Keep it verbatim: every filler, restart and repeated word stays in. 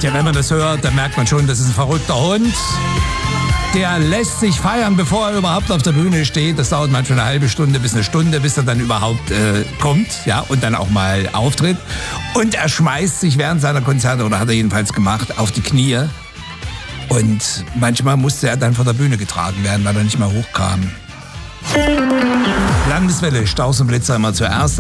Tja, wenn man das hört, dann merkt man schon, das ist ein verrückter Hund. Der lässt sich feiern, bevor er überhaupt auf der Bühne steht. Das dauert manchmal eine halbe Stunde bis eine Stunde, bis er dann überhaupt äh, kommt, ja, und dann auch mal auftritt. Und er schmeißt sich während seiner Konzerte, oder hat er jedenfalls gemacht, auf die Knie. Und manchmal musste er dann von der Bühne getragen werden, weil er nicht mehr hochkam. Landeswelle, Staus und Blitzer immer zuerst.